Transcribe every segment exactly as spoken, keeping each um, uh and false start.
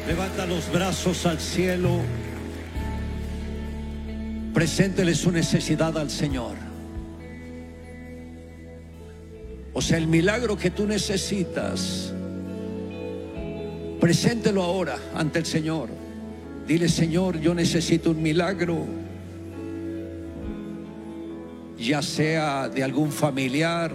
Levanta los brazos al cielo. Preséntele su necesidad al Señor. O sea, el milagro que tú necesitas, preséntelo ahora ante el Señor. Dile: Señor, yo necesito un milagro, ya sea de algún familiar,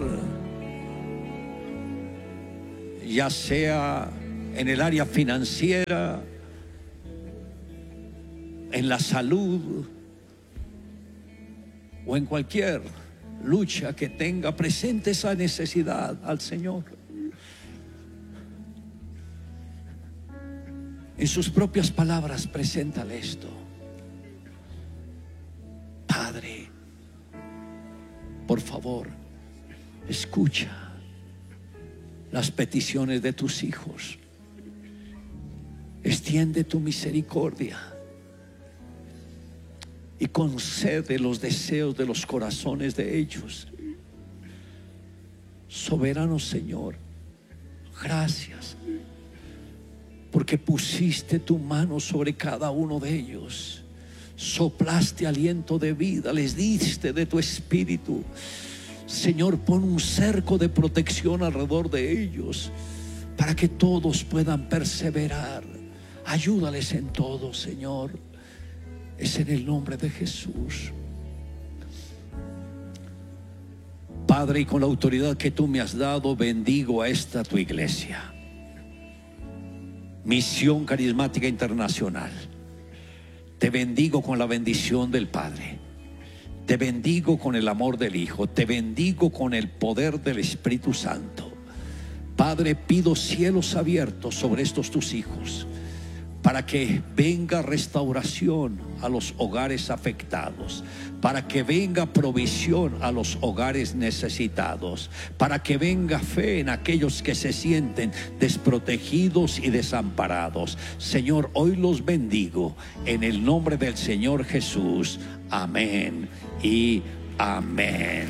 ya sea en el área financiera, en la salud o en cualquier lucha que tenga. Presente esa necesidad al Señor. En sus propias palabras, preséntale esto: Padre, por favor, escucha las peticiones de tus hijos. Extiende tu misericordia y concede los deseos de los corazones de ellos. Soberano Señor, gracias porque pusiste tu mano sobre cada uno de ellos, soplaste aliento de vida, les diste de tu espíritu. Señor, pon un cerco de protección alrededor de ellos para que todos puedan perseverar. Ayúdales en todo, Señor. Es en el nombre de Jesús. Padre, y con la autoridad que tú me has dado, bendigo a esta tu iglesia, Misión Carismática Internacional. Te bendigo con la bendición del Padre. Te bendigo con el amor del Hijo. Te bendigo con el poder del Espíritu Santo. Padre, pido cielos abiertos sobre estos tus hijos, para que venga restauración a los hogares afectados, para que venga provisión a los hogares necesitados, para que venga fe en aquellos que se sienten desprotegidos y desamparados. Señor, hoy los bendigo en el nombre del Señor Jesús. Amén y amén.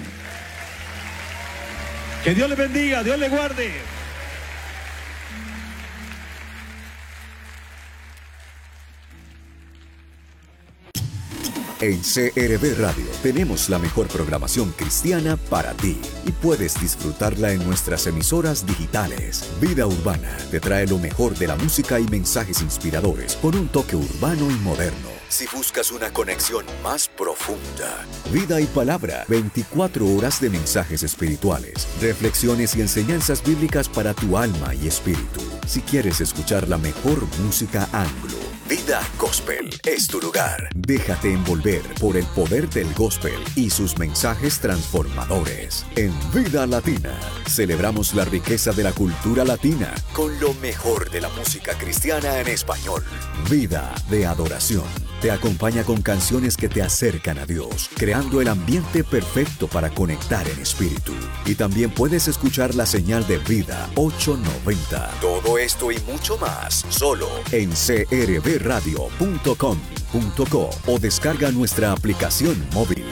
Que Dios le bendiga, Dios le guarde. En C R V Radio tenemos la mejor programación cristiana para ti y puedes disfrutarla en nuestras emisoras digitales. Vida Urbana te trae lo mejor de la música y mensajes inspiradores con un toque urbano y moderno. Si buscas una conexión más profunda, Vida y Palabra, veinticuatro horas de mensajes espirituales, reflexiones y enseñanzas bíblicas para tu alma y espíritu. Si quieres escuchar la mejor música anglo, Vida Gospel es tu lugar. Déjate envolver por el poder del gospel y sus mensajes transformadores. En Vida Latina celebramos la riqueza de la cultura latina con lo mejor de la música cristiana en español. Vida de Adoración te acompaña con canciones que te acercan a Dios, creando el ambiente perfecto para conectar en espíritu. Y también puedes escuchar la señal de Vida ochocientos noventa. Todo esto y mucho más solo en c r v radio punto com punto co o descarga nuestra aplicación móvil.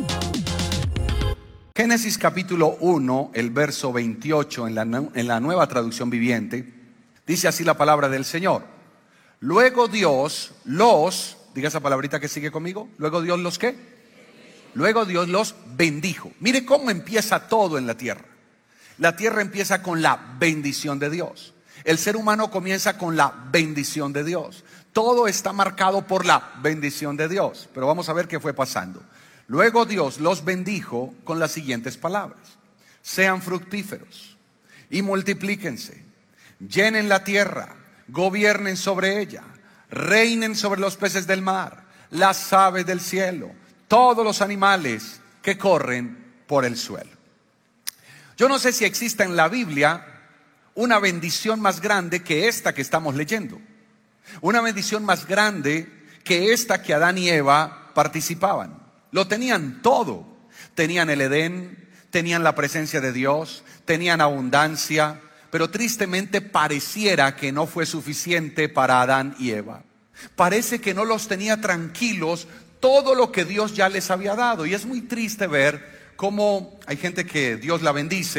Génesis capítulo uno, el verso veintiocho en la, en la Nueva Traducción Viviente, dice así la palabra del Señor. Luego Dios los, diga esa palabrita que sigue conmigo, luego Dios los ¿qué? Luego Dios los bendijo. Mire cómo empieza todo en la tierra. La tierra empieza con la bendición de Dios. El ser humano comienza con la bendición de Dios. Todo está marcado por la bendición de Dios. Pero vamos a ver qué fue pasando. Luego Dios los bendijo con las siguientes palabras: sean fructíferos y multiplíquense, llenen la tierra, gobiernen sobre ella, reinen sobre los peces del mar, las aves del cielo, todos los animales que corren por el suelo. Yo no sé si existe en la Biblia una bendición más grande que esta que estamos leyendo. Una bendición más grande que esta que Adán y Eva participaban. Lo tenían todo. Tenían el Edén, tenían la presencia de Dios, tenían abundancia, pero tristemente pareciera que no fue suficiente para Adán y Eva. Parece que no los tenía tranquilos todo lo que Dios ya les había dado. Y es muy triste ver cómo hay gente que Dios la bendice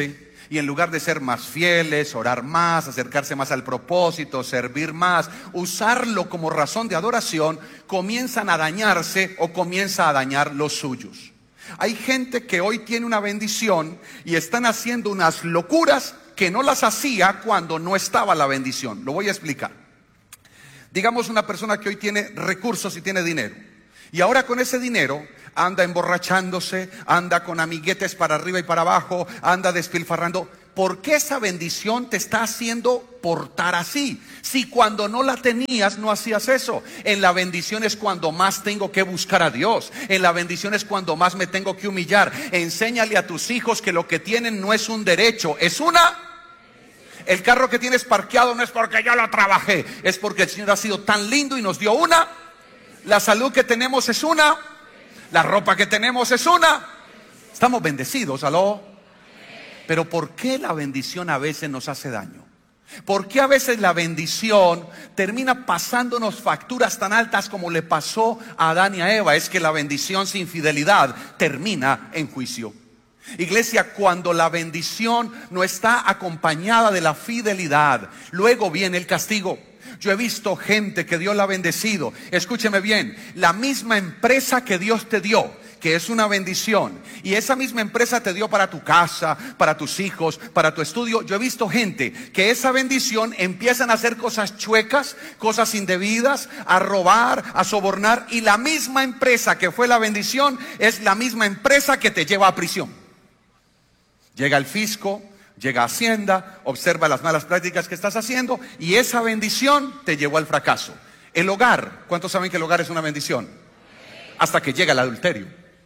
Y en lugar de ser más fieles, orar más, acercarse más al propósito, servir más, usarlo como razón de adoración, comienzan a dañarse o comienza a dañar los suyos. Hay gente que hoy tiene una bendición y están haciendo unas locuras que no las hacía cuando no estaba la bendición. Lo voy a explicar. Digamos una persona que hoy tiene recursos y tiene dinero. Y ahora con ese dinero anda emborrachándose, anda con amiguetes para arriba y para abajo, anda despilfarrando. ¿Por qué esa bendición te está haciendo portar así? Si cuando no la tenías no hacías eso. En la bendición es cuando más tengo que buscar a Dios. En la bendición es cuando más me tengo que humillar. Enséñale a tus hijos que lo que tienen no es un derecho, es una... El carro que tienes parqueado no es porque yo lo trabajé, es porque el Señor ha sido tan lindo y nos dio una. La salud que tenemos es una. La ropa que tenemos es una. Estamos bendecidos, aló. Pero ¿por qué la bendición a veces nos hace daño? ¿Por qué a veces la bendición termina pasándonos facturas tan altas como le pasó a Adán y a Eva? Es que la bendición sin fidelidad termina en juicio. Iglesia, cuando la bendición no está acompañada de la fidelidad, luego viene el castigo. Yo he visto gente que Dios la ha bendecido. Escúcheme bien, la misma empresa que Dios te dio, que es una bendición, y esa misma empresa te dio para tu casa, para tus hijos, para tu estudio. Yo he visto gente que esa bendición empiezan a hacer cosas chuecas, cosas indebidas, a robar, a sobornar, y la misma empresa que fue la bendición es la misma empresa que te lleva a prisión. Llega el fisco, llega Hacienda, observa las malas prácticas que estás haciendo y esa bendición te llevó al fracaso. El hogar, ¿cuántos saben que el hogar es una bendición? Hasta que llega el adulterio.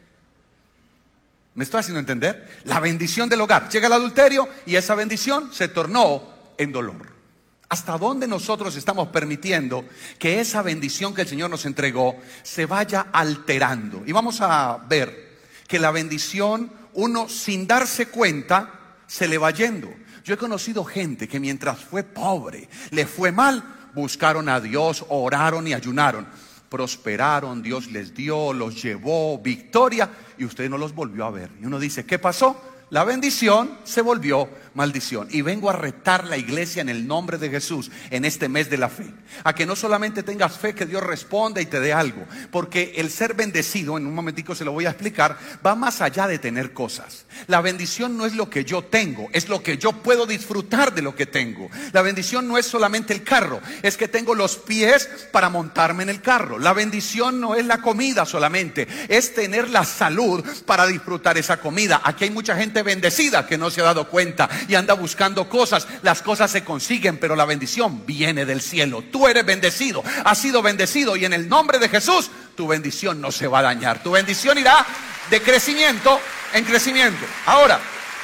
¿Me estoy haciendo entender? La bendición del hogar, llega el adulterio y esa bendición se tornó en dolor. ¿Hasta dónde nosotros estamos permitiendo que esa bendición que el Señor nos entregó se vaya alterando? Y vamos a ver que la bendición, uno sin darse cuenta, se le va yendo. Yo he conocido gente que mientras fue pobre, le fue mal, buscaron a Dios, oraron y ayunaron. Prosperaron, Dios les dio, los llevó, victoria, y usted no los volvió a ver. Y uno dice, ¿qué pasó? La bendición se volvió maldición. Y vengo a retar la iglesia en el nombre de Jesús en este mes de la fe, a que no solamente tengas fe que Dios responda y te dé algo, porque el ser bendecido, en un momentico se lo voy a explicar, va más allá de tener cosas. La bendición no es lo que yo tengo, es lo que yo puedo disfrutar de lo que tengo. La bendición no es solamente el carro, es que tengo los pies para montarme en el carro. La bendición no es la comida solamente, es tener la salud para disfrutar esa comida. Aquí hay mucha gente bendecida que no se ha dado cuenta y anda buscando cosas. Las cosas se consiguen, pero la bendición viene del cielo. Tú eres bendecido, has sido bendecido, y en el nombre de Jesús tu bendición no se va a dañar. Tu bendición irá de crecimiento en crecimiento. Ahora,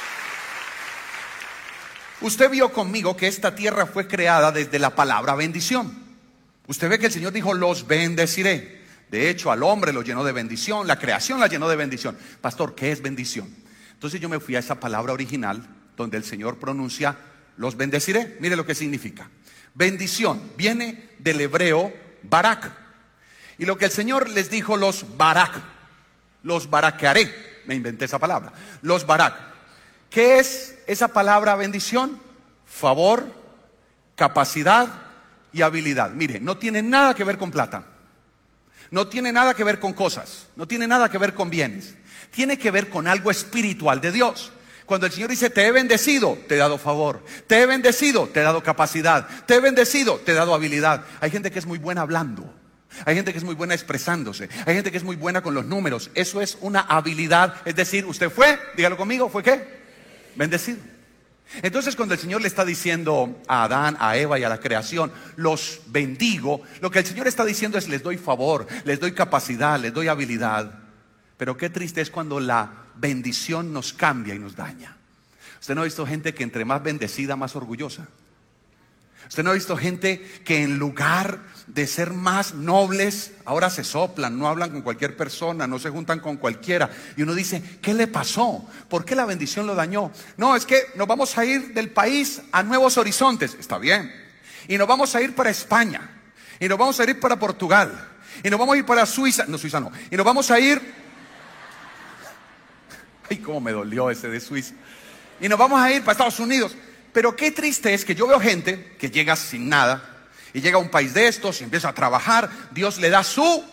usted vio conmigo que esta tierra fue creada desde la palabra bendición. Usted ve que el Señor dijo, los bendeciré. De hecho, al hombre lo llenó de bendición, la creación la llenó de bendición. Pastor, ¿qué es bendición? Entonces yo me fui a esa palabra original donde el Señor pronuncia, los bendeciré. Mire lo que significa. Bendición viene del hebreo barak. Y lo que el Señor les dijo, los barak, los barakearé. Me inventé esa palabra. Los barak. ¿Qué es esa palabra bendición? Favor, capacidad y habilidad. Mire, no tiene nada que ver con plata. No tiene nada que ver con cosas. No tiene nada que ver con bienes. Tiene que ver con algo espiritual de Dios. Cuando el Señor dice, te he bendecido, te he dado favor. Te he bendecido, te he dado capacidad. Te he bendecido, te he dado habilidad. Hay gente que es muy buena hablando. Hay gente que es muy buena expresándose. Hay gente que es muy buena con los números. Eso es una habilidad. Es decir, usted fue, dígalo conmigo, ¿fue qué? Bendecido. Entonces cuando el Señor le está diciendo a Adán, a Eva y a la creación, los bendigo, lo que el Señor está diciendo es, les doy favor, les doy capacidad, les doy habilidad. Pero qué triste es cuando la bendición nos cambia y nos daña. Usted no ha visto gente que entre más bendecida, más orgullosa. Usted no ha visto gente que en lugar de ser más nobles, ahora se soplan, no hablan con cualquier persona, no se juntan con cualquiera. Y uno dice, ¿qué le pasó? ¿Por qué la bendición lo dañó? No, es que nos vamos a ir del país a nuevos horizontes. Está bien. Y nos vamos a ir para España. Y nos vamos a ir para Portugal. Y nos vamos a ir para Suiza. No, Suiza no. Y nos vamos a ir... Ay, cómo me dolió ese de Suiza. y nos vamos a ir para Estados Unidos. Pero qué triste es que yo veo gente que llega sin nada y llega a un país de estos y empieza a trabajar. Dios le da su...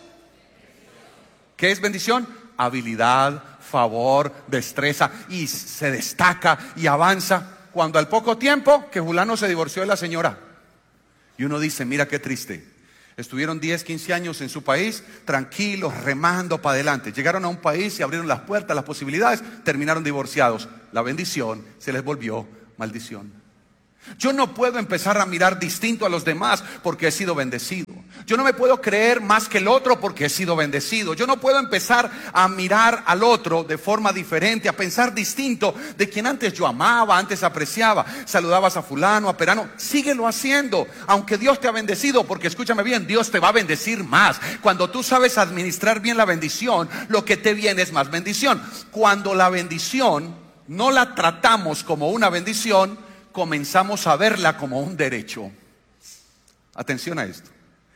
¿Qué es bendición? Habilidad, favor, destreza, y se destaca y avanza. Cuando al poco tiempo que fulano se divorció de la señora, y uno dice, mira qué triste. Estuvieron diez, quince años en su país, tranquilos, remando para adelante. Llegaron a un país y abrieron las puertas, las posibilidades, terminaron divorciados. La bendición se les volvió maldición. Yo no puedo empezar a mirar distinto a los demás porque he sido bendecido. Yo no me puedo creer más que el otro porque he sido bendecido. Yo no puedo empezar a mirar al otro de forma diferente, a pensar distinto de quien antes yo amaba, antes apreciaba. Saludabas a fulano, a perano, síguelo haciendo, aunque Dios te ha bendecido, porque escúchame bien, Dios te va a bendecir más. Cuando tú sabes administrar bien la bendición, lo que te viene es más bendición. Cuando la bendición no la tratamos como una bendición, comenzamos a verla como un derecho. Atención a esto.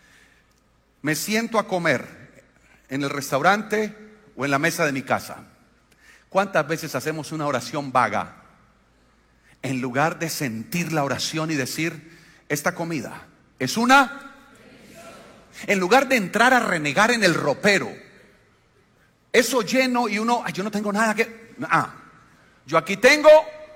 Me siento a comer en el restaurante o en la mesa de mi casa. ¿Cuántas veces hacemos una oración vaga en lugar de sentir la oración y decir, esta comida es una? En lugar de entrar a renegar en el ropero, eso lleno y uno, ay, yo no tengo nada que... Ah, yo aquí tengo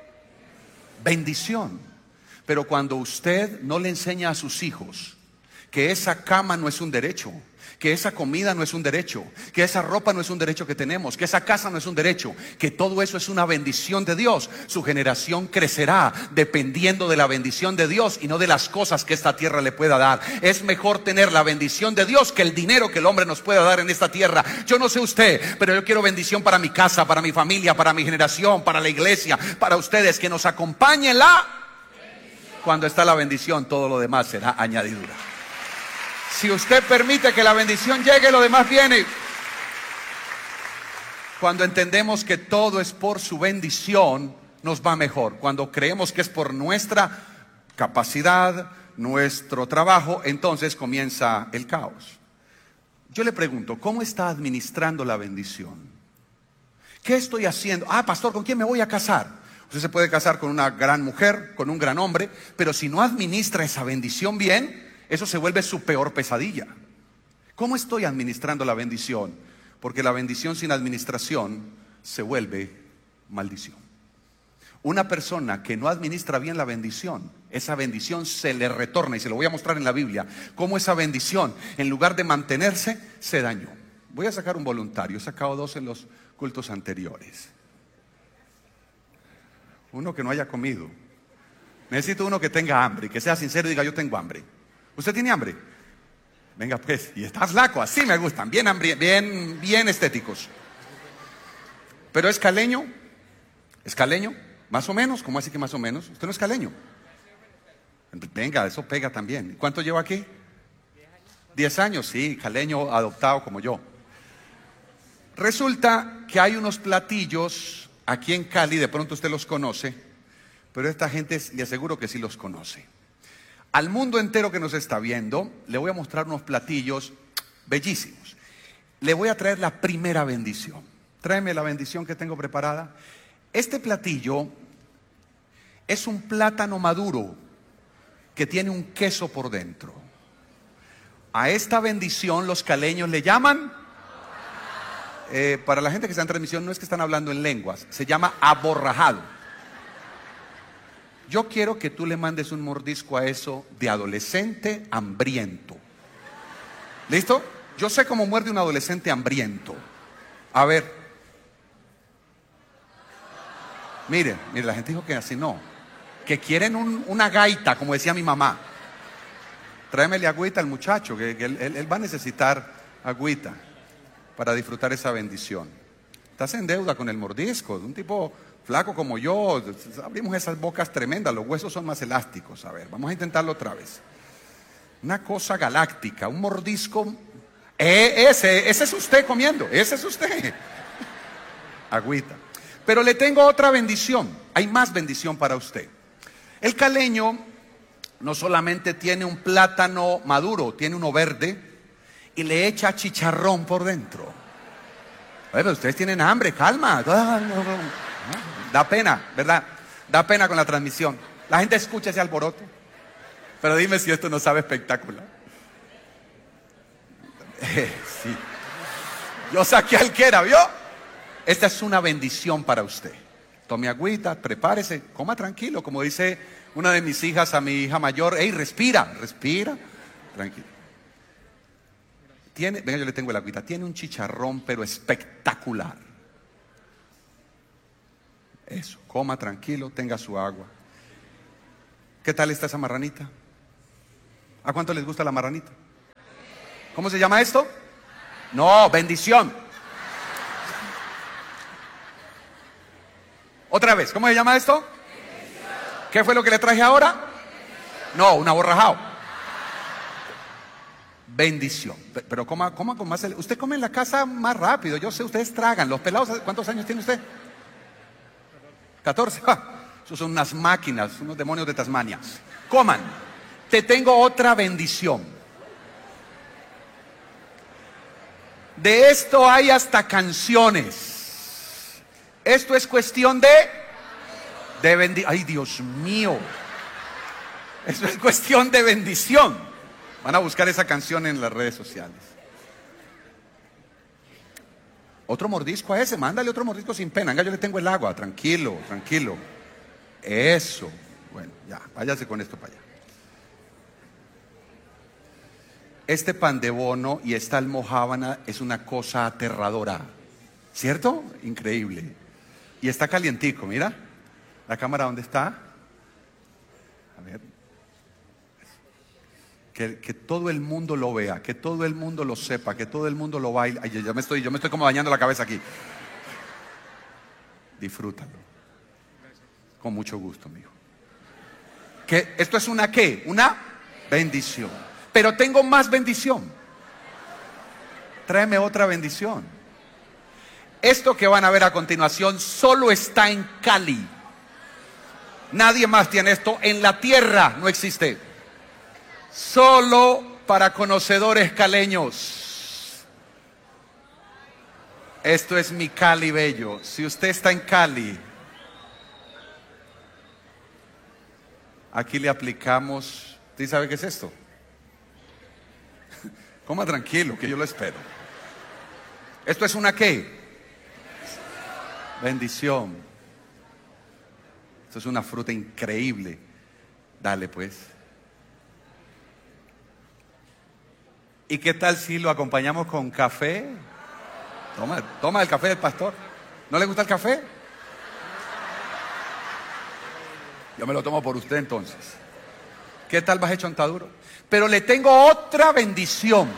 bendición. Pero cuando usted no le enseña a sus hijos que esa cama no es un derecho, que esa comida no es un derecho, que esa ropa no es un derecho que tenemos, que esa casa no es un derecho, que todo eso es una bendición de Dios, su generación crecerá dependiendo de la bendición de Dios y no de las cosas que esta tierra le pueda dar. Es mejor tener la bendición de Dios que el dinero que el hombre nos pueda dar en esta tierra. Yo no sé usted, pero yo quiero bendición para mi casa, para mi familia, para mi generación, para la iglesia, para ustedes, que nos acompañe la bendición. Cuando está la bendición, todo lo demás será añadidura. Si usted permite que la bendición llegue, lo demás viene. Cuando entendemos que todo es por su bendición, nos va mejor. Cuando creemos que es por nuestra capacidad, nuestro trabajo, entonces comienza el caos. Yo le pregunto, ¿cómo está administrando la bendición? ¿Qué estoy haciendo? Ah, pastor, ¿con quién me voy a casar? Usted se puede casar con una gran mujer, con un gran hombre, pero si no administra esa bendición bien, eso se vuelve su peor pesadilla. ¿Cómo estoy administrando la bendición? Porque la bendición sin administración se vuelve maldición. Una persona que no administra bien la bendición, esa bendición se le retorna, y se lo voy a mostrar en la Biblia, cómo esa bendición, en lugar de mantenerse, se dañó. Voy a sacar un voluntario, he sacado dos en los cultos anteriores. Uno que no haya comido. Necesito uno que tenga hambre y que sea sincero y diga, yo tengo hambre. ¿Usted tiene hambre? Venga pues, y está flaco, así me gustan, bien, hambre, bien, bien estéticos. Pero es caleño, es caleño, más o menos, ¿cómo así que más o menos? ¿Usted no es caleño? Venga, eso pega también. ¿Cuánto lleva aquí? Diez años, sí, caleño adoptado como yo. Resulta que hay unos platillos aquí en Cali, de pronto usted los conoce, pero esta gente le aseguro que sí los conoce. Al mundo entero que nos está viendo, le voy a mostrar unos platillos bellísimos. Le voy a traer la primera bendición. Tráeme la bendición que tengo preparada. Este platillo es un plátano maduro que tiene un queso por dentro. A esta bendición los caleños le llaman, eh, para la gente que está en transmisión, no es que están hablando en lenguas, se llama aborrajado. Yo quiero que tú le mandes un mordisco a eso de adolescente hambriento. ¿Listo? Yo sé cómo muerde un adolescente hambriento. A ver. Miren, miren, la gente dijo que así no. Que quieren un, una gaita, como decía mi mamá. Tráemele agüita al muchacho, que, que él, él, él va a necesitar agüita para disfrutar esa bendición. Estás en deuda con el mordisco, un tipo flaco como yo, abrimos esas bocas tremendas, los huesos son más elásticos. A ver, vamos a intentarlo otra vez. Una cosa galáctica, un mordisco. Eh, ese, ese es usted comiendo, ese es usted. Agüita. Pero le tengo otra bendición, hay más bendición para usted. El caleño no solamente tiene un plátano maduro, tiene uno verde y le echa chicharrón por dentro. Bueno, ustedes tienen hambre, calma. Da pena, ¿verdad? Da pena con la transmisión. La gente escucha ese alboroto. Pero dime si esto no sabe espectacular. Eh, sí. Yo saqué al que era, ¿vio? Esta es una bendición para usted. Tome agüita, prepárese, coma tranquilo. Como dice una de mis hijas a mi hija mayor, hey, respira, respira, tranquilo. Tiene, venga, yo le tengo el agüita. Tiene un chicharrón, pero espectacular. Eso, coma tranquilo, tenga su agua. ¿Qué tal está esa marranita? ¿A cuánto les gusta la marranita? ¿Cómo se llama esto? No, bendición. Otra vez, ¿cómo se llama esto? ¿Qué fue lo que le traje ahora? No, un aborrajado. Bendición. Pero coma, coma con más. Usted come en la casa más rápido. Yo sé, ustedes tragan. Los pelados, ¿cuántos años tiene usted? catorce. Ah, esos son unas máquinas, unos demonios de Tasmania. Coman. Te tengo otra bendición. De esto hay hasta canciones. Esto es cuestión de de bendición. Ay, Dios mío. Esto es cuestión de bendición. Van a buscar esa canción en las redes sociales. Otro mordisco a ese, mándale otro mordisco sin pena. Venga, yo le tengo el agua, tranquilo, tranquilo. Eso. Bueno, ya, váyase con esto para allá. Este pan de bono y esta almojábana es una cosa aterradora, ¿cierto? Increíble. Y está calientico, mira. La cámara, ¿dónde está? A ver. Que, que todo el mundo lo vea, que todo el mundo lo sepa, que todo el mundo lo baile. Ay, yo me estoy, yo me estoy como dañando la cabeza aquí. Disfrútalo. Con mucho gusto, mijo. ¿Qué? ¿Esto es una qué? Una bendición. Pero tengo más bendición. Tráeme otra bendición. Esto que van a ver a continuación solo está en Cali. Nadie más tiene esto. En la tierra no existe. Solo para conocedores caleños. Esto es mi Cali bello. Si usted está en Cali, aquí le aplicamos. ¿Usted sabe qué es esto? Coma tranquilo, que yo lo espero. ¿Esto es una qué? Bendición. Esto es una fruta increíble. Dale pues. ¿Y qué tal si lo acompañamos con café? Toma, toma el café del pastor. ¿No le gusta el café? Yo me lo tomo por usted entonces. ¿Qué tal vas hecho chontaduro? Pero le tengo otra bendición.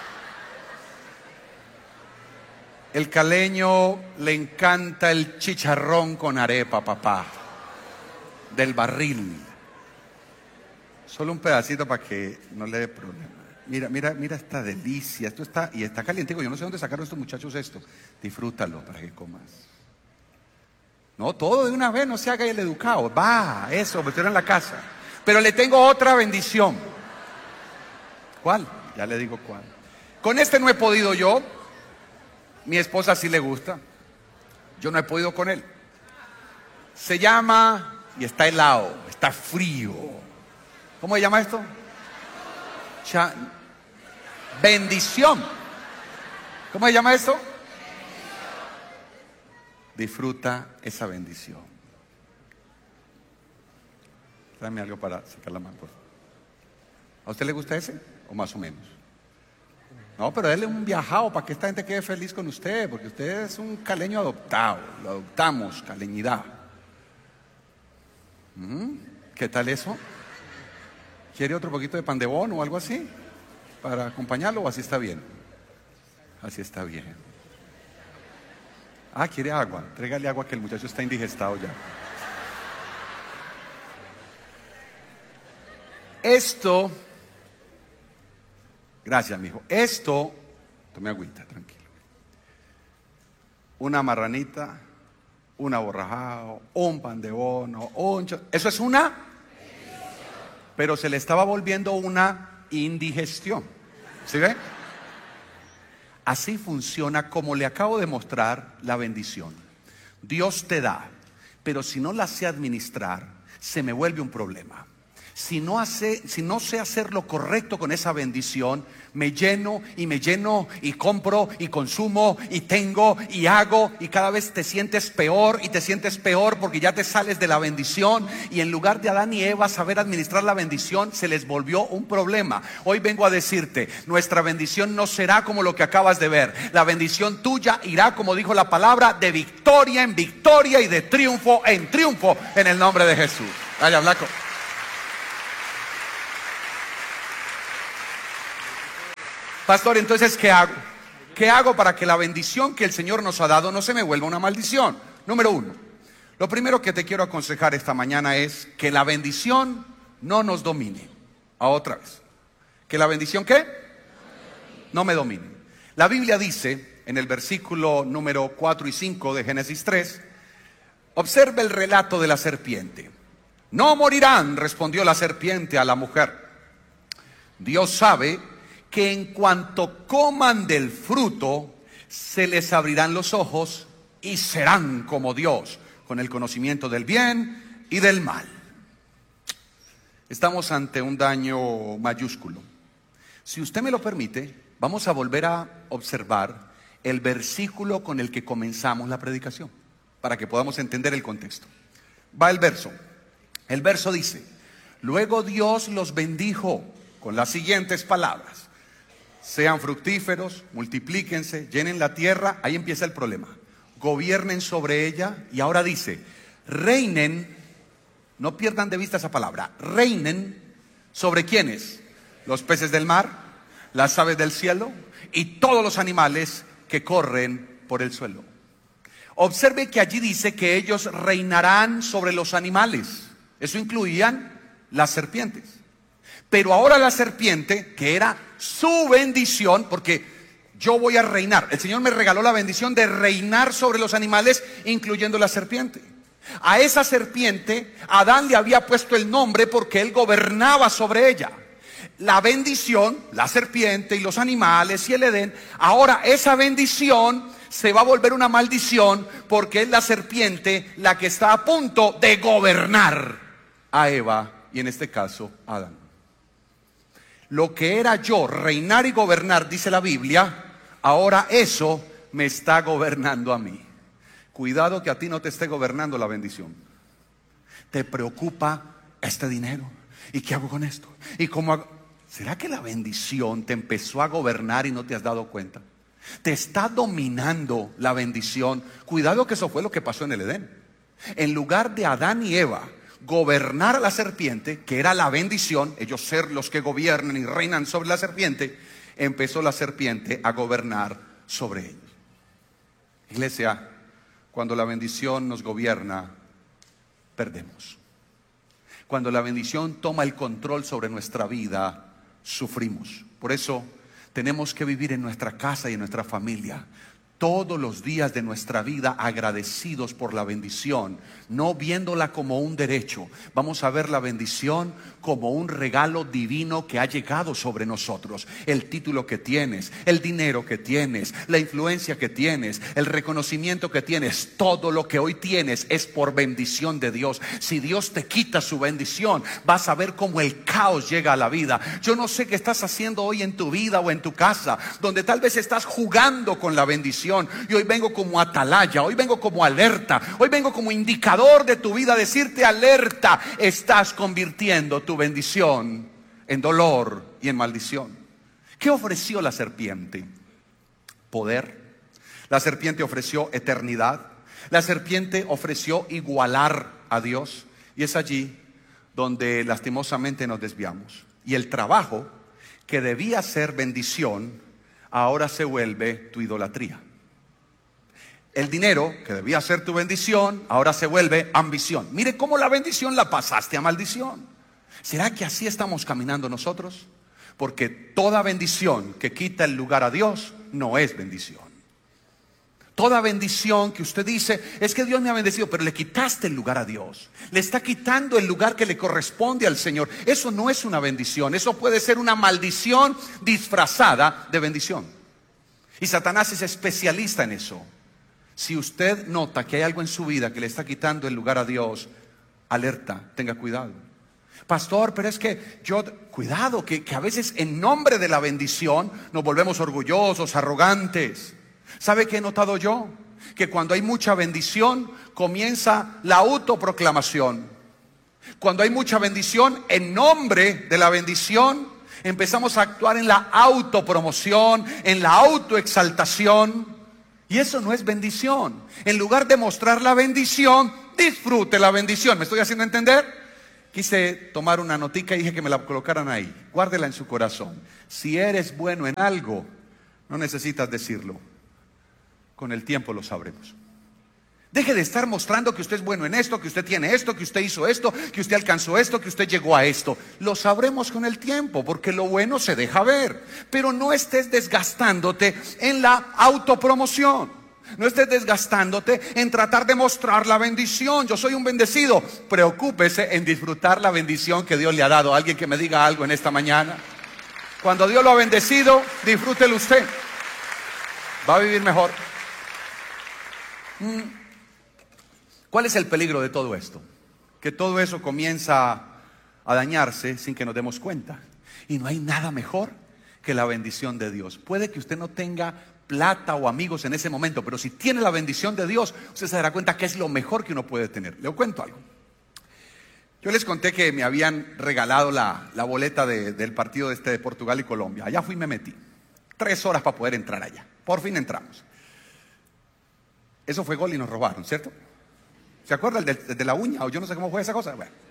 El caleño le encanta el chicharrón con arepa, papá. Del barril. Solo un pedacito para que no le dé problema. Mira, mira, mira esta delicia. Esto está, y está calientico. Yo no sé dónde sacaron estos muchachos esto. Disfrútalo para que comas. No, todo de una vez, no se haga el educado. Va, eso, me en la casa. Pero le tengo otra bendición. ¿Cuál? Ya le digo cuál. Con este no he podido yo. Mi esposa sí le gusta. Yo no he podido con él. Se llama, y está helado, está frío. ¿Cómo se llama esto? Cha, bendición. ¿Cómo se llama esto? Disfruta esa bendición. Tráeme algo para sacar la mano. ¿A usted le gusta ese? ¿O más o menos? No, pero déle un viajado para que esta gente quede feliz con usted, porque usted es un caleño adoptado. Lo adoptamos, caleñidad. ¿Mm? ¿Qué tal eso? ¿Quiere otro poquito de pan de bono o algo así? ¿Para acompañarlo o así está bien? Así está bien. Ah, ¿quiere agua? Trégale agua que el muchacho está indigestado ya. Esto, gracias, mijo. Esto, tome agüita, tranquilo. Una marranita, un aborrajado, un pan de bono, un cho- eso es una, pero se le estaba volviendo una indigestión. ¿Sí ve? Así funciona como le acabo de mostrar la bendición. Dios te da, pero si no la sé administrar, se me vuelve un problema. Si no, hace, si no sé hacer lo correcto con esa bendición, me lleno y me lleno y compro y consumo y tengo y hago, y cada vez te sientes peor y te sientes peor porque ya te sales de la bendición, y en lugar de Adán y Eva saber administrar la bendición, se les volvió un problema. Hoy vengo a decirte, nuestra bendición no será como lo que acabas de ver. La bendición tuya irá, como dijo la palabra, de victoria en victoria y de triunfo en triunfo, en el nombre de Jesús. Vaya, Blanco. Pastor, entonces, ¿qué hago? ¿Qué hago para que la bendición que el Señor nos ha dado no se me vuelva una maldición? Número uno, lo primero que te quiero aconsejar esta mañana es que la bendición no nos domine. A otra vez. ¿Que la bendición qué? No me domine. La Biblia dice, en el versículo número cuatro y cinco de Génesis tres, observe el relato de la serpiente. No morirán, respondió la serpiente a la mujer. Dios sabe que en cuanto coman del fruto, se les abrirán los ojos y serán como Dios, con el conocimiento del bien y del mal. Estamos ante un daño mayúsculo. Si usted me lo permite, vamos a volver a observar el versículo con el que comenzamos la predicación, para que podamos entender el contexto. Va el verso. El verso dice: luego Dios los bendijo con las siguientes palabras: sean fructíferos, multiplíquense, llenen la tierra. Ahí empieza el problema. Gobiernen sobre ella. Y ahora dice, reinen, no pierdan de vista esa palabra, reinen sobre ¿quiénes? Los peces del mar, las aves del cielo y todos los animales que corren por el suelo. Observe que allí dice que ellos reinarán sobre los animales. Eso incluían las serpientes. Pero ahora la serpiente, que era su bendición, porque yo voy a reinar. El Señor me regaló la bendición de reinar sobre los animales, incluyendo la serpiente. A esa serpiente, Adán le había puesto el nombre porque él gobernaba sobre ella. La bendición, la serpiente y los animales y el Edén, ahora esa bendición se va a volver una maldición porque es la serpiente la que está a punto de gobernar a Eva y en este caso a Adán. Lo que era yo, reinar y gobernar, dice la Biblia, ahora eso me está gobernando a mí. Cuidado que a ti no te esté gobernando la bendición. Te preocupa este dinero. ¿Y qué hago con esto? ¿Y cómo hago? ¿Será que la bendición te empezó a gobernar y no te has dado cuenta? Te está dominando la bendición. Cuidado que eso fue lo que pasó en el Edén. En lugar de Adán y Eva gobernar a la serpiente, que era la bendición, ellos ser los que gobiernan y reinan sobre la serpiente, empezó la serpiente a gobernar sobre ellos. Iglesia, cuando la bendición nos gobierna, perdemos. Cuando la bendición toma el control sobre nuestra vida, sufrimos. Por eso tenemos que vivir en nuestra casa y en nuestra familia todos los días de nuestra vida agradecidos por la bendición, no viéndola como un derecho. Vamos a ver la bendición como un regalo divino que ha llegado sobre nosotros. El título que tienes, el dinero que tienes, la influencia que tienes, el reconocimiento que tienes, todo lo que hoy tienes es por bendición de Dios. Si Dios te quita su bendición, vas a ver cómo el caos llega a la vida. Yo no sé qué estás haciendo hoy en tu vida o en tu casa, donde tal vez estás jugando con la bendición. Y hoy vengo como atalaya, hoy vengo como alerta, hoy vengo como indicador de tu vida, decirte alerta, estás convirtiendo tu bendición en dolor y en maldición. ¿Qué ofreció la serpiente? Poder. La serpiente ofreció eternidad. La serpiente ofreció igualar a Dios. Y es allí donde lastimosamente nos desviamos. Y el trabajo que debía ser bendición, ahora se vuelve tu idolatría. El dinero, que debía ser tu bendición, ahora se vuelve ambición. Mire cómo la bendición la pasaste a maldición. ¿Será que así estamos caminando nosotros? Porque toda bendición que quita el lugar a Dios no es bendición. Toda bendición que usted dice, es que Dios me ha bendecido, pero le quitaste el lugar a Dios. Le está quitando el lugar que le corresponde al Señor. Eso no es una bendición, eso puede ser una maldición disfrazada de bendición. Y Satanás es especialista en eso. Si usted nota que hay algo en su vida que le está quitando el lugar a Dios, alerta, tenga cuidado. Pastor, pero es que yo, cuidado, que, que a veces en nombre de la bendición nos volvemos orgullosos, arrogantes. ¿Sabe qué he notado yo? Que cuando hay mucha bendición comienza la autoproclamación. Cuando hay mucha bendición, en nombre de la bendición empezamos a actuar en la autopromoción, en la autoexaltación. Y eso no es bendición. En lugar de mostrar la bendición, disfrute la bendición. ¿Me estoy haciendo entender? Quise tomar una notica y dije que me la colocaran ahí. Guárdela en su corazón. Si eres bueno en algo, no necesitas decirlo. Con el tiempo lo sabremos. Deje de estar mostrando que usted es bueno en esto, que usted tiene esto, que usted hizo esto, que usted alcanzó esto, que usted llegó a esto. Lo sabremos con el tiempo, porque lo bueno se deja ver. Pero no estés desgastándote en la autopromoción. No estés desgastándote en tratar de mostrar la bendición. Yo soy un bendecido. Preocúpese en disfrutar la bendición que Dios le ha dado. Alguien que me diga algo en esta mañana. Cuando Dios lo ha bendecido, disfrútelo usted. Va a vivir mejor. ¿Cuál es el peligro de todo esto? Que todo eso comienza a dañarse sin que nos demos cuenta. Y no hay nada mejor que la bendición de Dios. Puede que usted no tenga plata o amigos en ese momento, pero si tiene la bendición de Dios, usted se dará cuenta que es lo mejor que uno puede tener. Le cuento algo. Yo les conté que me habían regalado la, la boleta de, del partido de, este, de Portugal y Colombia. Allá fui y me metí. Tres horas para poder entrar allá. Por fin entramos. Eso fue gol y nos robaron, ¿cierto? ¿Se acuerda el de, el de la uña? O yo no sé cómo fue esa cosa. Bueno.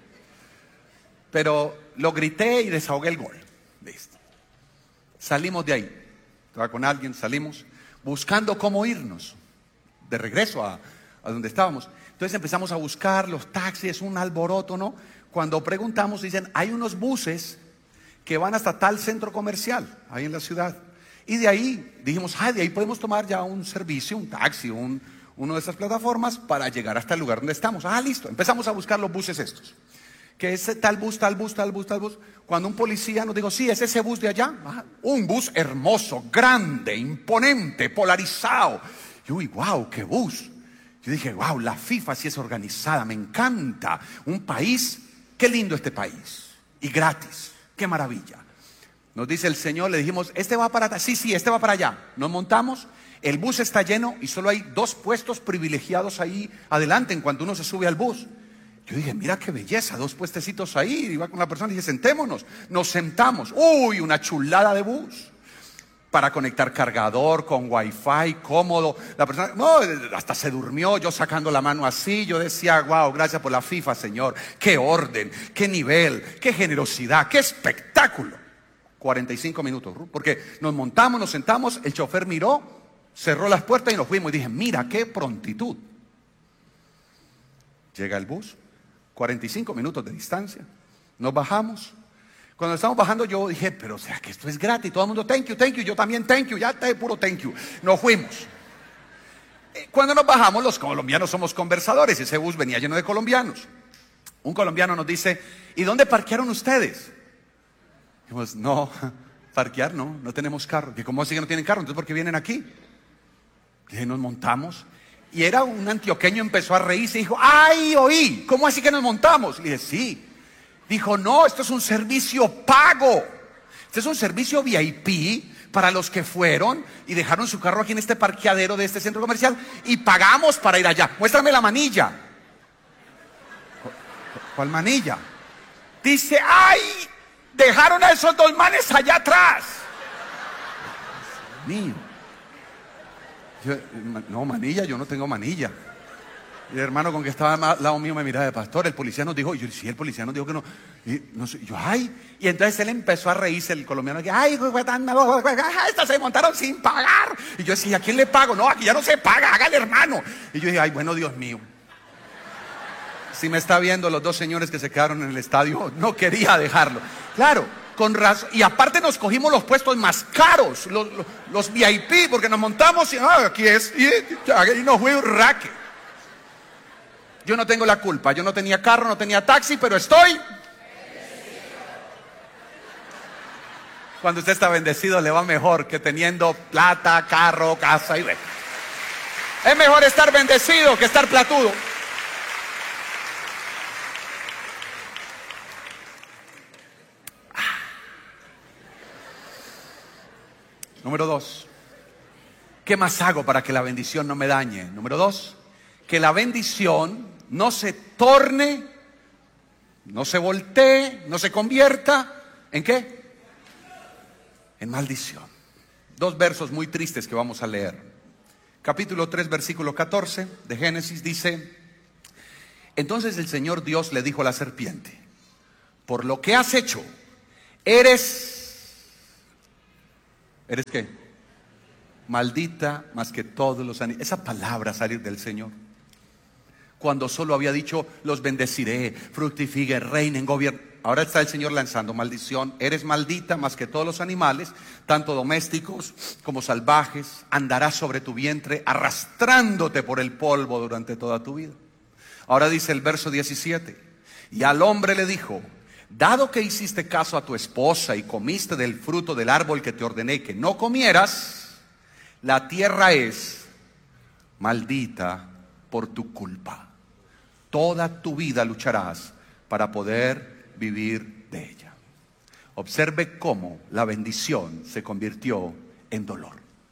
Pero lo grité y desahogué el gol. Listo. Salimos de ahí. Estaba con alguien, salimos buscando cómo irnos de regreso a, a donde estábamos. Entonces empezamos a buscar los taxis, un alboroto, ¿no? Cuando preguntamos, dicen, hay unos buses que van hasta tal centro comercial, ahí en la ciudad. Y de ahí, dijimos, ah, de ahí podemos tomar ya un servicio, un taxi, un, una de esas plataformas para llegar hasta el lugar donde estamos. Ah, listo, empezamos a buscar los buses estos. Que es tal bus, tal bus, tal bus, tal bus. Cuando un policía nos dijo, sí, es ese bus de allá. Ah, un bus hermoso, grande, imponente, polarizado. Y uy, wow, qué bus. Yo dije, wow, la FIFA sí es organizada, me encanta. Un país, qué lindo este país. Y gratis, qué maravilla. Nos dice el Señor, le dijimos, este va para allá. Sí, sí, este va para allá. Nos montamos, el bus está lleno y solo hay dos puestos privilegiados ahí adelante en cuanto uno se sube al bus. Yo dije, mira qué belleza, dos puestecitos ahí. Iba con la persona y dije, sentémonos. Nos sentamos. Uy, una chulada de bus. Para conectar cargador con wifi, cómodo. La persona, no, hasta se durmió, yo sacando la mano así. Yo decía, wow, gracias por la FIFA, Señor. Qué orden, qué nivel, qué generosidad, qué espectáculo. cuarenta y cinco minutos, porque nos montamos, nos sentamos, el chofer miró, cerró las puertas y nos fuimos. Y dije, mira qué prontitud. Llega el bus. cuarenta y cinco minutos de distancia. Nos bajamos. Cuando estamos bajando yo dije, pero o sea que esto es gratis. Todo el mundo, thank you, thank you. Yo también, thank you. Ya está de puro thank you. Nos fuimos. Cuando nos bajamos, los colombianos somos conversadores. Ese bus venía lleno de colombianos. Un colombiano nos dice, ¿y dónde parquearon ustedes? Dijimos, no, parquear no, no tenemos carro. ¿Y cómo así que no tienen carro? Entonces, ¿por qué vienen aquí? Y nos montamos. Y era un antioqueño, empezó a reírse y dijo, ¡ay, oí! ¿Cómo así que nos montamos? Le dije, sí. Dijo, no, esto es un servicio pago. Este es un servicio V I P para los que fueron y dejaron su carro aquí en este parqueadero de este centro comercial y pagamos para ir allá. Muéstrame la manilla. ¿Cuál manilla? Dice, ¡ay! Dejaron a esos dos manes allá atrás. Mío. Yo, no, manilla, yo no tengo manilla. Y el hermano con que estaba al lado mío me miraba de pastor. El policía nos dijo, y yo, sí, el policía nos dijo que no. Y no sé, yo, ay. Y entonces él empezó a reírse, el colombiano, que, ay, estas se montaron sin pagar. Y yo decía, ¿a quién le pago? No, aquí ya no se paga, hágale, hermano. Y yo dije, ay, bueno, Dios mío. Si me está viendo los dos señores que se quedaron en el estadio, no quería dejarlo. Claro, con razón. Y aparte nos cogimos los puestos más caros, los, los, los V I P, porque nos montamos y ah, aquí es, y, y nos fue un raque. Yo no tengo la culpa, yo no tenía carro, no tenía taxi, pero estoy. Cuando usted está bendecido le va mejor que teniendo plata, carro, casa y re. Es mejor estar bendecido que estar platudo. Número dos, ¿qué más hago para que la bendición no me dañe? Número dos, que la bendición no se torne, no se voltee, no se convierta, ¿en qué? En maldición. Dos versos muy tristes que vamos a leer. Capítulo tres, versículo catorce de Génesis dice: entonces el Señor Dios le dijo a la serpiente: por lo que has hecho, eres... ¿Eres qué? Maldita más que todos los animales. Esa palabra salir del Señor, cuando solo había dicho: los bendeciré, fructifiquen, reinen, gobiernen. Ahora está el Señor lanzando maldición. Eres maldita más que todos los animales, tanto domésticos como salvajes. Andarás sobre tu vientre, arrastrándote por el polvo durante toda tu vida. Ahora dice el verso diecisiete: y al hombre le dijo: dado que hiciste caso a tu esposa y comiste del fruto del árbol que te ordené que no comieras, la tierra es maldita por tu culpa. Toda tu vida lucharás para poder vivir de ella. Observe cómo la bendición se convirtió en dolor.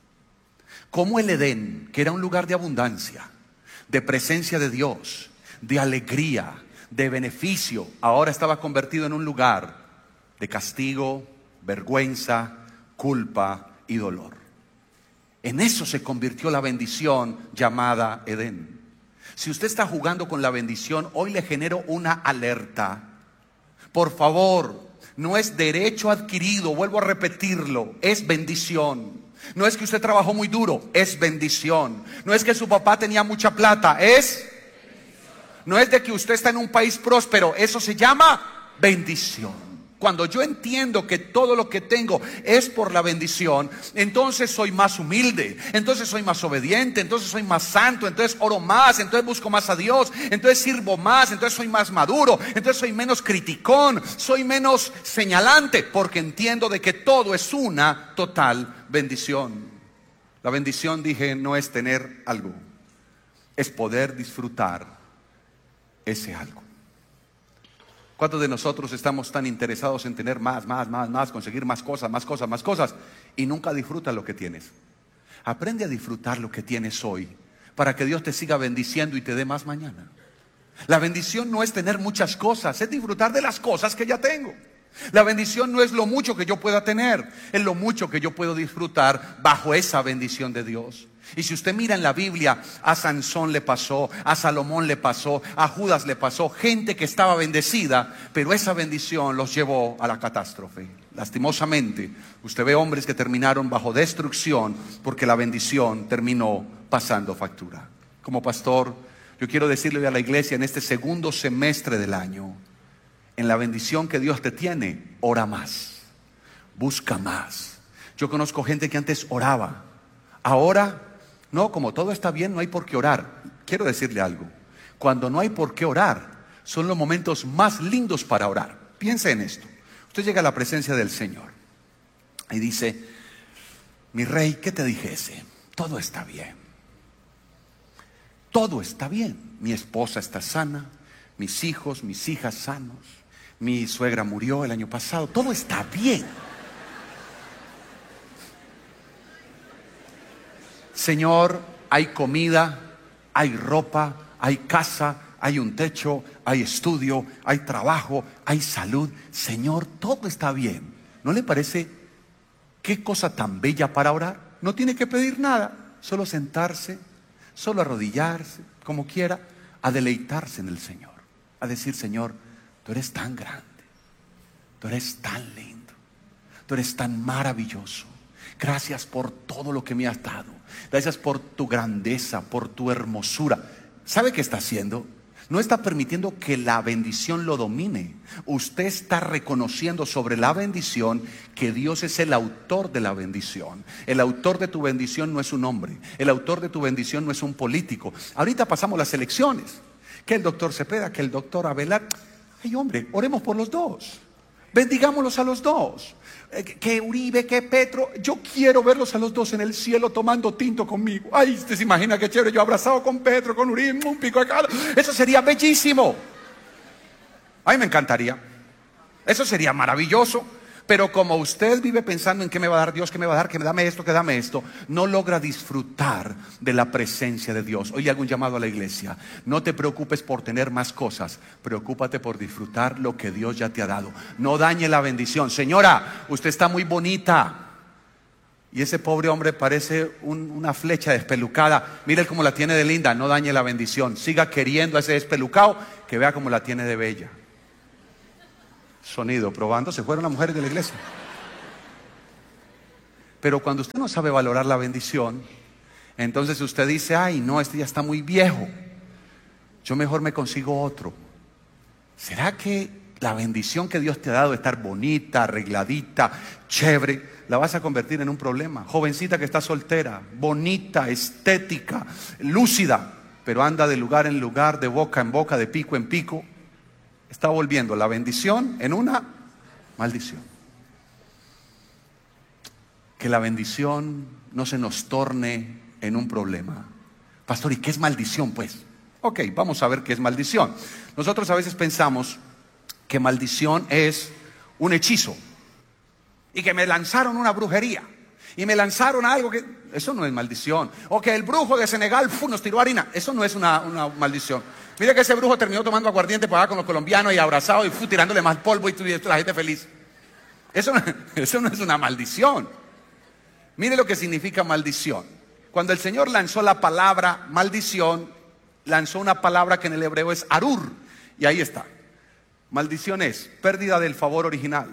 Cómo el Edén, que era un lugar de abundancia, de presencia de Dios, de alegría, de beneficio, ahora estaba convertido en un lugar de castigo, vergüenza, culpa y dolor. En eso se convirtió la bendición llamada Edén. Si usted está jugando con la bendición, hoy le genero una alerta. Por favor, no es derecho adquirido, vuelvo a repetirlo, es bendición. No es que usted trabajó muy duro, es bendición. No es que su papá tenía mucha plata, es... No es de que usted está en un país próspero, eso se llama bendición. Cuando yo entiendo que todo lo que tengo es por la bendición, entonces soy más humilde, entonces soy más obediente, entonces soy más santo, entonces oro más, entonces busco más a Dios, entonces sirvo más, entonces soy más maduro, entonces soy menos criticón, soy menos señalante, porque entiendo de que todo es una total bendición. La bendición, dije, no es tener algo, es poder disfrutar ese algo. ¿Cuántos de nosotros estamos tan interesados en tener más, más, más, más, conseguir más cosas, más cosas, más cosas, y nunca disfrutas lo que tienes? Aprende a disfrutar lo que tienes hoy, para que Dios te siga bendiciendo y te dé más mañana. La bendición no es tener muchas cosas, es disfrutar de las cosas que ya tengo. La bendición no es lo mucho que yo pueda tener, es lo mucho que yo puedo disfrutar bajo esa bendición de Dios. Y si usted mira en la Biblia, a Sansón le pasó, a Salomón le pasó, a Judas le pasó, gente que estaba bendecida, pero esa bendición los llevó a la catástrofe. Lastimosamente, usted ve hombres que terminaron bajo destrucción porque la bendición terminó pasando factura. Como pastor, yo quiero decirle a la iglesia en este segundo semestre del año, en la bendición que Dios te tiene, ora más, busca más. Yo conozco gente que antes oraba, ahora no, como todo está bien, no hay por qué orar. Quiero decirle algo, cuando no hay por qué orar, son los momentos más lindos para orar. Piense en esto. Usted llega a la presencia del Señor y dice: mi rey, ¿qué te dijese? Todo está bien. Todo está bien. Mi esposa está sana, mis hijos, mis hijas sanos, mi suegra murió el año pasado, todo está bien. Señor, hay comida, hay ropa, hay casa, hay un techo, hay estudio, hay trabajo, hay salud. Señor, todo está bien. ¿No le parece qué cosa tan bella para orar? No tiene que pedir nada, solo sentarse, solo arrodillarse, como quiera, a deleitarse en el Señor, a decir: Señor, tú eres tan grande, tú eres tan lindo, tú eres tan maravilloso. Gracias por todo lo que me has dado. Gracias por tu grandeza, por tu hermosura. ¿Sabe qué está haciendo? No está permitiendo que la bendición lo domine. Usted está reconociendo sobre la bendición que Dios es el autor de la bendición. El autor de tu bendición no es un hombre. El autor de tu bendición no es un político. Ahorita pasamos las elecciones. Que el doctor Cepeda, que el doctor Abelard. Ay, hombre, oremos por los dos. bendigámoslos a los dos. Que Uribe, que Petro, yo quiero verlos a los dos en el cielo tomando tinto conmigo. Ay, usted se imagina qué chévere, yo abrazado con Petro, con Uribe, un pico de cada. Eso sería bellísimo. A mí me encantaría. Eso sería maravilloso. Pero como usted vive pensando en qué me va a dar Dios, qué me va a dar, que me dame esto, que dame esto, no logra disfrutar de la presencia de Dios. Hoy hago un llamado a la iglesia. No te preocupes por tener más cosas, preocúpate por disfrutar lo que Dios ya te ha dado. No dañe la bendición. Señora, usted está muy bonita y ese pobre hombre parece un, una flecha despelucada. Mire cómo la tiene de linda. No dañe la bendición. Siga queriendo a ese despelucado, que vea cómo la tiene de bella. Sonido, probando, se fueron las mujeres de la iglesia. Pero cuando usted no sabe valorar la bendición, entonces usted dice, ay no, este ya está muy viejo, yo mejor me consigo otro. ¿Será que la bendición que Dios te ha dado de estar bonita, arregladita, chévere, la vas a convertir en un problema? Jovencita que está soltera, bonita, estética, lúcida, pero anda de lugar en lugar, de boca en boca, de pico en pico, está volviendo la bendición en una maldición. Que la bendición no se nos torne en un problema. Pastor, ¿y qué es maldición pues? Ok, vamos a ver qué es maldición. Nosotros a veces pensamos que maldición es un hechizo y que me lanzaron una brujería y me lanzaron algo que... Eso no es maldición. O que el brujo de Senegal fu, nos tiró harina. Eso no es una, una maldición. Mira que ese brujo terminó tomando aguardiente para allá con los colombianos y abrazado y fu, tirándole más polvo y la gente feliz. Eso, eso no es una maldición. Mire lo que significa maldición. Cuando el Señor lanzó la palabra maldición, lanzó una palabra que en el hebreo es arur. Y ahí está. Maldición es pérdida del favor original,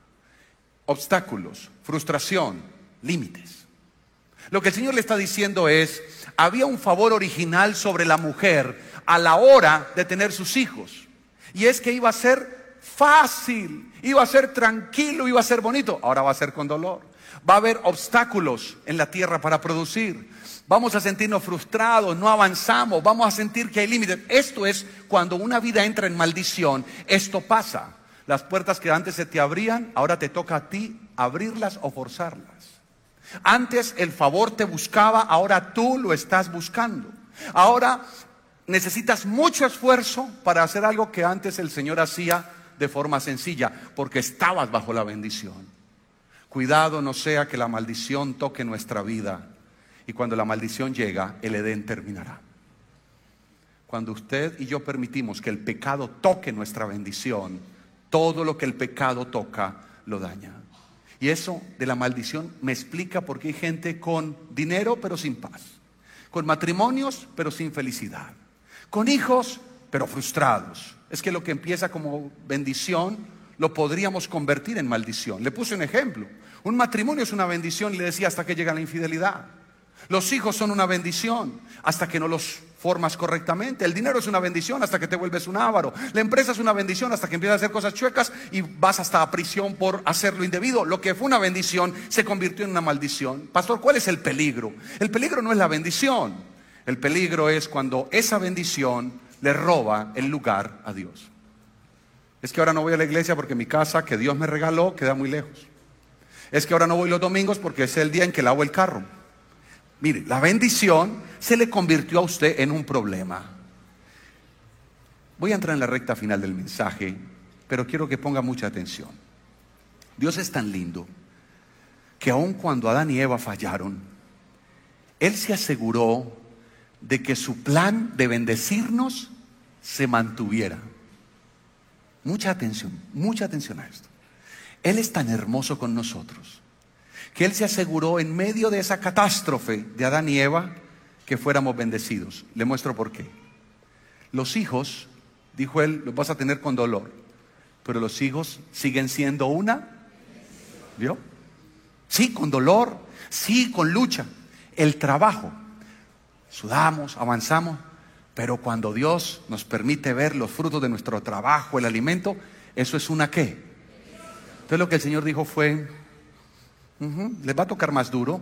obstáculos, frustración, límites. Lo que el Señor le está diciendo es, había un favor original sobre la mujer a la hora de tener sus hijos. Y es que iba a ser fácil, iba a ser tranquilo, iba a ser bonito. Ahora va a ser con dolor. Va a haber obstáculos en la tierra para producir. Vamos a sentirnos frustrados, no avanzamos, vamos a sentir que hay límites. Esto es cuando una vida entra en maldición, esto pasa. Las puertas que antes se te abrían, ahora te toca a ti abrirlas o forzarlas. Antes el favor te buscaba, ahora tú lo estás buscando. Ahora necesitas mucho esfuerzo para hacer algo que antes el Señor hacía de forma sencilla, porque estabas bajo la bendición. Cuidado no sea que la maldición toque nuestra vida, y cuando la maldición llega, el Edén terminará. Cuando usted y yo permitimos que el pecado toque nuestra bendición, todo lo que el pecado toca lo daña. Y eso de la maldición me explica por qué hay gente con dinero pero sin paz, con matrimonios pero sin felicidad, con hijos pero frustrados. Es que lo que empieza como bendición lo podríamos convertir en maldición. Le puse un ejemplo. Un matrimonio es una bendición y le decía hasta que llega la infidelidad. Los hijos son una bendición hasta que no los formas correctamente. El dinero es una bendición hasta que te vuelves un avaro. La empresa es una bendición hasta que empiezas a hacer cosas chuecas y vas hasta a prisión por hacer lo indebido. Lo que fue una bendición se convirtió en una maldición. Pastor, ¿cuál es el peligro? El peligro no es la bendición. El peligro es cuando esa bendición le roba el lugar a Dios. Es que ahora no voy a la iglesia porque mi casa que Dios me regaló queda muy lejos. Es que ahora no voy los domingos porque es el día en que lavo el carro. Mire, la bendición se le convirtió a usted en un problema. Voy a entrar en la recta final del mensaje, pero quiero que ponga mucha atención. Dios es tan lindo que aun cuando Adán y Eva fallaron, Él se aseguró de que su plan de bendecirnos se mantuviera. Mucha atención, mucha atención a esto. Él es tan hermoso con nosotros que Él se aseguró en medio de esa catástrofe de Adán y Eva que fuéramos bendecidos. Le muestro por qué. Los hijos, dijo Él, los vas a tener con dolor, pero los hijos siguen siendo una, ¿vio? Sí, con dolor, sí, con lucha. El trabajo, sudamos, avanzamos, pero cuando Dios nos permite ver los frutos de nuestro trabajo, el alimento, eso es una ¿qué? Entonces lo que el Señor dijo fue, uh-huh, les va a tocar más duro,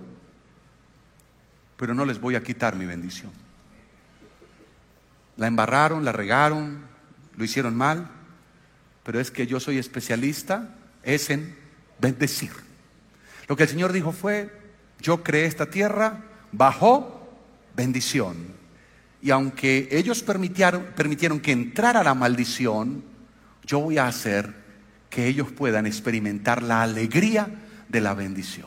pero no les voy a quitar mi bendición. La embarraron, la regaron, lo hicieron mal, pero es que yo soy especialista es en bendecir. Lo que el Señor dijo fue: yo creé esta tierra bajo bendición. Y aunque ellos permitieron, permitieron que entrara la maldición, yo voy a hacer que ellos puedan experimentar la alegría de la bendición.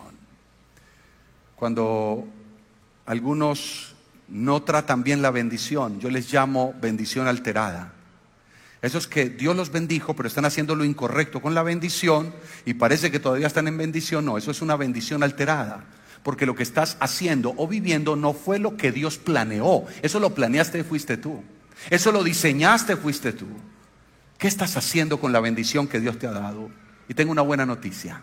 Cuando algunos no tratan bien la bendición, yo les llamo bendición alterada. Eso es que Dios los bendijo, pero están haciendo lo incorrecto con la bendición y parece que todavía están en bendición. No, eso es una bendición alterada, porque lo que estás haciendo o viviendo no fue lo que Dios planeó. Eso lo planeaste, fuiste tú. Eso lo diseñaste, fuiste tú. ¿Qué estás haciendo con la bendición que Dios te ha dado? Y tengo una buena noticia.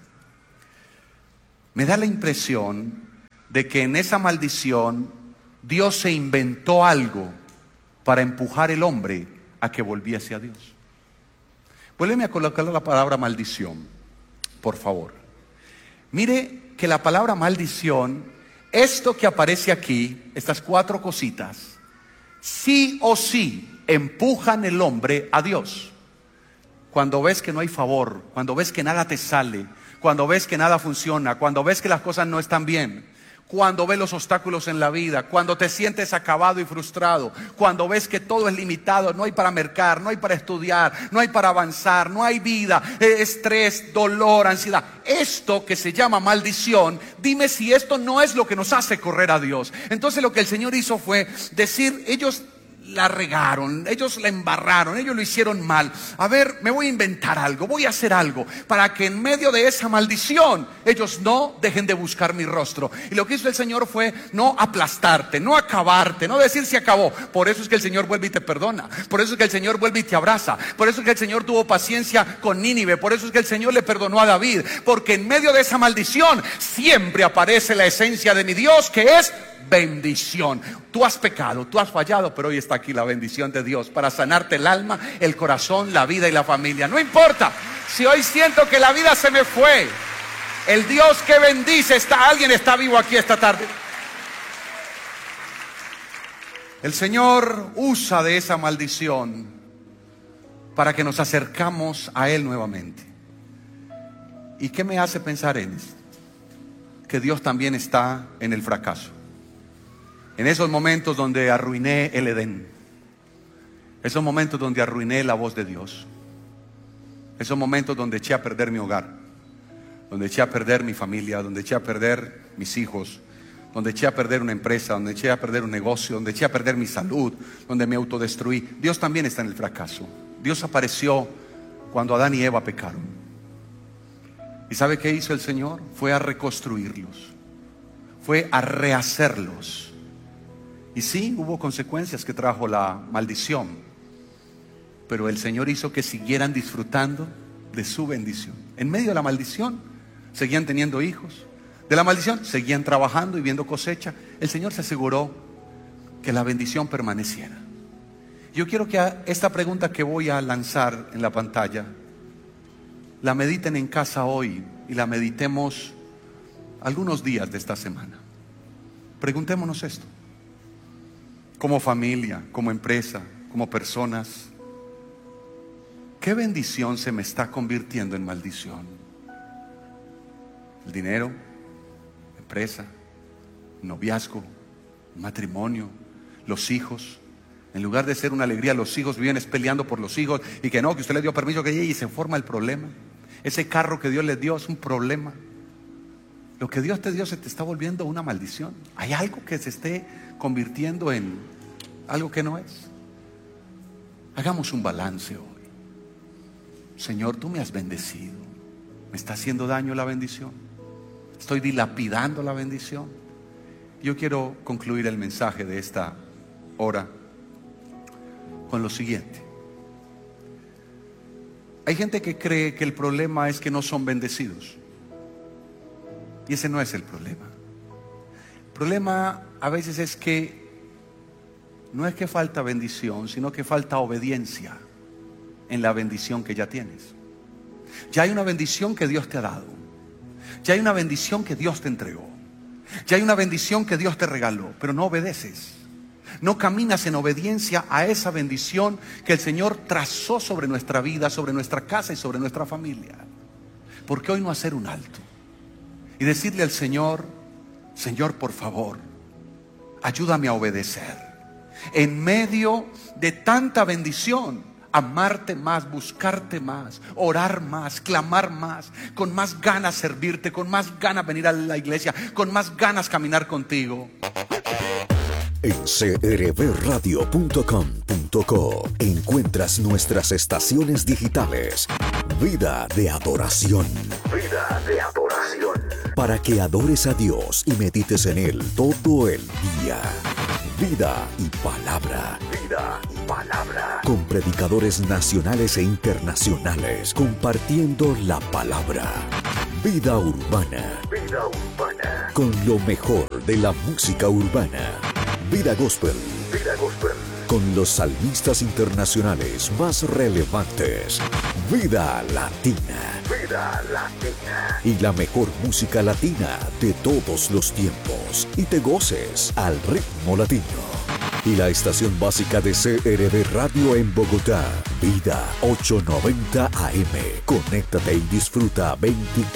Me da la impresión de que en esa maldición Dios se inventó algo para empujar el hombre a que volviese a Dios. Vuélveme a colocar la palabra maldición, por favor. Mire que la palabra maldición, esto que aparece aquí, estas cuatro cositas, sí o sí empujan el hombre a Dios. Cuando ves que no hay favor, cuando ves que nada te sale, cuando ves que nada funciona, cuando ves que las cosas no están bien, cuando ves los obstáculos en la vida, cuando te sientes acabado y frustrado, cuando ves que todo es limitado, no hay para mercar, no hay para estudiar, no hay para avanzar, no hay vida, estrés, dolor, ansiedad. Esto que se llama maldición, dime si esto no es lo que nos hace correr a Dios. Entonces lo que el Señor hizo fue decir, ellos la regaron, ellos la embarraron, ellos lo hicieron mal. A ver, me voy a inventar algo, voy a hacer algo para que en medio de esa maldición ellos no dejen de buscar mi rostro. Y lo que hizo el Señor fue no aplastarte, no acabarte, no decir se acabó. Por eso es que el Señor vuelve y te perdona, por eso es que el Señor vuelve y te abraza, por eso es que el Señor tuvo paciencia con Nínive, por eso es que el Señor le perdonó a David, porque en medio de esa maldición siempre aparece la esencia de mi Dios, que es bendición. Tú has pecado, tú has fallado, pero hoy está aquí la bendición de Dios para sanarte el alma, el corazón, la vida y la familia. No importa si hoy siento que la vida se me fue, el Dios que bendice está, alguien está vivo aquí esta tarde. El Señor usa de esa maldición para que nos acercamos a Él nuevamente. ¿Y qué me hace pensar en esto? Que Dios también está en el fracaso. En esos momentos donde arruiné el Edén, esos momentos donde arruiné la voz de Dios, esos momentos donde eché a perder mi hogar, donde eché a perder mi familia, donde eché a perder mis hijos, donde eché a perder una empresa, donde eché a perder un negocio, donde eché a perder mi salud, donde me autodestruí. Dios también está en el fracaso. Dios apareció cuando Adán y Eva pecaron. ¿Y sabe qué hizo el Señor? Fue a reconstruirlos, fue a rehacerlos. Y sí, hubo consecuencias que trajo la maldición, pero el Señor hizo que siguieran disfrutando de su bendición. En medio de la maldición, seguían teniendo hijos. De la maldición, seguían trabajando y viendo cosecha. El Señor se aseguró que la bendición permaneciera. Yo quiero que esta pregunta que voy a lanzar en la pantalla, la mediten en casa hoy y la meditemos algunos días de esta semana. Preguntémonos esto. Como familia, como empresa, como personas, ¿qué bendición se me está convirtiendo en maldición? El dinero, empresa, noviazgo, matrimonio, los hijos. En lugar de ser una alegría, los hijos viven peleando por los hijos y que no, que usted le dio permiso que llegue y se forma el problema. Ese carro que Dios les dio es un problema. Lo que Dios te dio se te está volviendo una maldición. Hay algo que se esté convirtiendo en algo que no es. Hagamos un balance hoy. Señor, tú me has bendecido. ¿Me está haciendo daño la bendición? ¿Estoy dilapidando la bendición? Yo quiero concluir el mensaje de esta hora con lo siguiente. Hay gente que cree que el problema es que no son bendecidos. Y ese no es el problema. El problema a veces es que no es que falta bendición, sino que falta obediencia en la bendición que ya tienes. Ya hay una bendición que Dios te ha dado. Ya hay una bendición que Dios te entregó. Ya hay una bendición que Dios te regaló, pero no obedeces. No caminas en obediencia a esa bendición que el Señor trazó sobre nuestra vida, sobre nuestra casa y sobre nuestra familia. ¿por qué hoy no hacer un alto? Y decirle al Señor, Señor, por favor, ayúdame a obedecer. En medio de tanta bendición, amarte más, buscarte más, orar más, clamar más, con más ganas servirte, con más ganas venir a la iglesia, con más ganas caminar contigo. En c r b radio punto com punto co encuentras nuestras estaciones digitales. Vida de adoración. Vida de adoración. Para que adores a Dios y medites en Él todo el día. Vida y palabra. Vida y palabra. Con predicadores nacionales e internacionales compartiendo la palabra. Vida urbana. Vida urbana. Con lo mejor de la música urbana. Vida Gospel. Vida Gospel. Con los salmistas internacionales más relevantes. Vida Latina. Vida Latina. Y la mejor música latina de todos los tiempos. Y te goces al ritmo latino. Y la estación básica de C R B Radio en Bogotá. Vida ochocientos noventa A M. Conéctate y disfruta veinticuatro